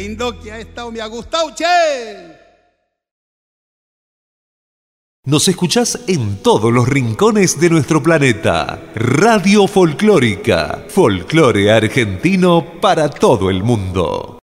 lindo que ha estado, me ha gustado, che. Nos escuchás en todos los rincones de nuestro planeta. Radio Folclórica. Folclore argentino para todo el mundo.